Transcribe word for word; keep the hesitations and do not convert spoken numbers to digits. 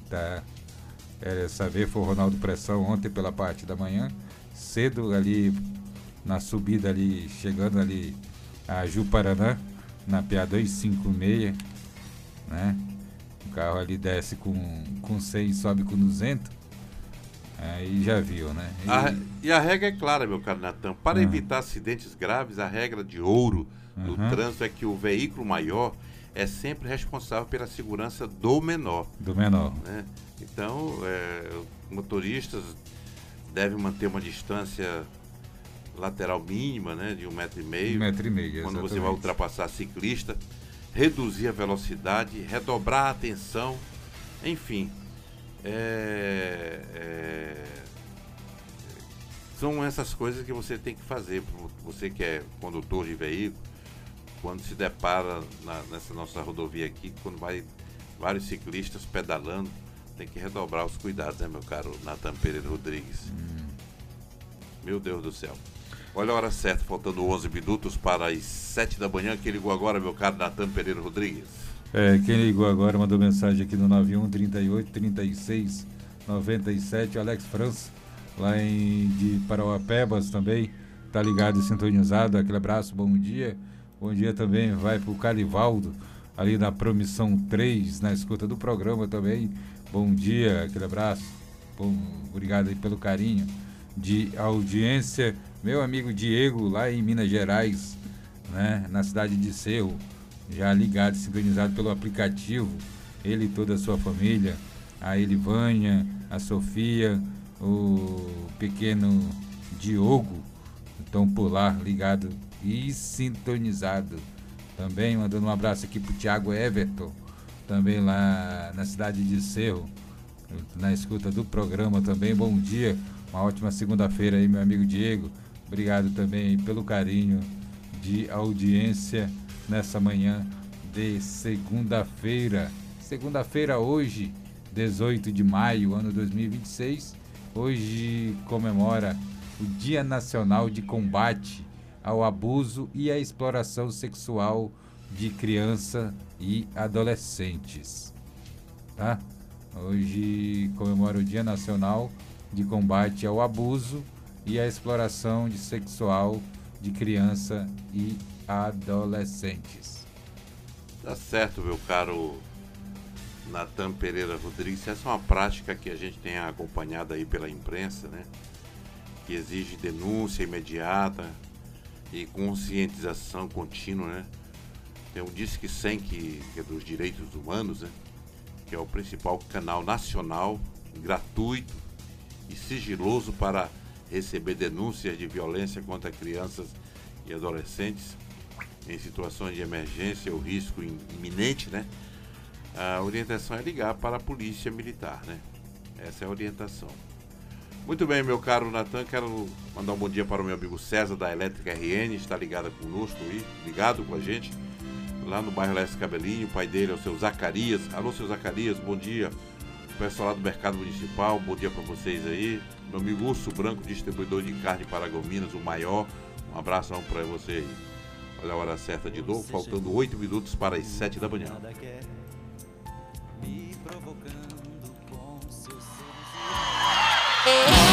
tá. É, saber, foi o Ronaldo Pressão ontem pela parte da manhã, cedo ali, na subida ali, chegando ali a Ju-Paraná, na P A duzentos e cinquenta e seis, né? O carro ali desce com, com cem e sobe com duzentos, aí já viu, né? E a, e a regra é clara, meu caro Natan, para uhum. evitar acidentes graves, a regra de ouro no uhum. trânsito é que o veículo maior é sempre responsável pela segurança do menor. Do menor. Né? Então, é, motoristas devem manter uma distância lateral mínima, né, de um metro e meio. Um metro e meio, quando exatamente. você vai ultrapassar ciclista, reduzir a velocidade, redobrar a atenção, enfim. É, é, são essas coisas que você tem que fazer. Você que é condutor de veículo, quando se depara na, nessa nossa rodovia aqui, quando vai vários ciclistas pedalando, tem que redobrar os cuidados, né, meu caro Natan Pereira Rodrigues? Hum. Meu Deus do céu. Olha a hora certa, faltando onze minutos para as sete da manhã. Quem ligou agora, meu caro Natan Pereira Rodrigues? É, quem ligou agora mandou mensagem aqui no nove um, trinta e oito, trinta e seis, noventa e sete, Alex França, lá em de Parauapebas também, tá ligado e sintonizado. Aquele abraço, bom dia. Bom dia também vai pro Calivaldo, ali na Promissão três, na escuta do programa também. Bom dia, aquele abraço. Bom, obrigado aí pelo carinho de audiência. Meu amigo Diego, lá em Minas Gerais, né, na cidade de Cerro, já ligado, sintonizado pelo aplicativo. Ele e toda a sua família, a Elivânia, a Sofia, o pequeno Diogo, estão por lá, ligado e sintonizado. Também mandando um abraço aqui pro Thiago Everton, também lá na cidade de Cerro, na escuta do programa também. Bom dia, uma ótima segunda-feira aí, meu amigo Diego. Obrigado também pelo carinho de audiência nessa manhã de segunda-feira. Segunda-feira hoje, dezoito de maio, ano dois mil e vinte e seis. Hoje comemora o Dia Nacional de Combate ao Abuso e à Exploração Sexual de Crianças e Adolescentes. Tá? Hoje comemora o Dia Nacional de Combate ao Abuso e à Exploração de Sexual de Crianças e Adolescentes. Tá certo, meu caro Natan Pereira Rodrigues. Essa é uma prática que a gente tem acompanhado aí pela imprensa, né? Que exige denúncia imediata e conscientização contínua, né? Tem um Disque cem, que, que é dos direitos humanos, né? Que é o principal canal nacional, gratuito e sigiloso para receber denúncias de violência contra crianças e adolescentes em situações de emergência ou risco iminente, né? A orientação é ligar para a polícia militar, né? Essa é a orientação. Muito bem, meu caro Natan, quero mandar um bom dia para o meu amigo César da Elétrica R N, está ligado conosco aí, ligado com a gente, lá no bairro Leste Cabelinho. O pai dele é o seu Zacarias. Alô, seu Zacarias, bom dia. O pessoal lá do Mercado Municipal, bom dia para vocês aí. Meu amigo Urso Branco, distribuidor de carne para Gominas, o maior. Um abraço para você aí. Olha a hora certa de novo, faltando oito minutos para as sete da manhã. Me provocando com seu